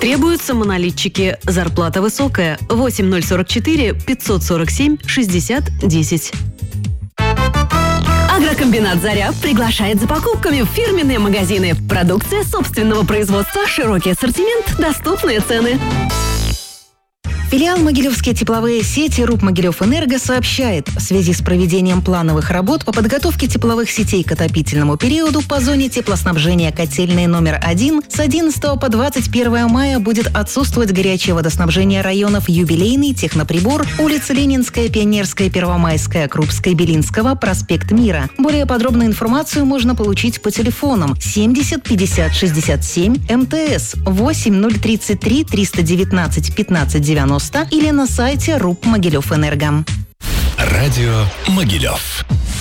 Требуются монолитчики. Зарплата высокая. 8044 547 60 10. Агрокомбинат «Заря» приглашает за покупками в фирменные магазины. Продукция собственного производства, широкий ассортимент, доступные цены. Филиал «Могилевские тепловые сети» РУП «Могилев-Энерго» сообщает, в связи с проведением плановых работ по подготовке тепловых сетей к отопительному периоду по зоне теплоснабжения котельной номер 1 с 11 по 21 мая будет отсутствовать горячее водоснабжение районов Юбилейный, Техноприбор, улица Ленинская, Пионерская, Первомайская, Крупская, Белинского, проспект Мира. Более подробную информацию можно получить по телефонам 70 50 67 МТС 8033 319 15 90 или на сайте РУП «Могилев-Энерго». Радио «Могилев».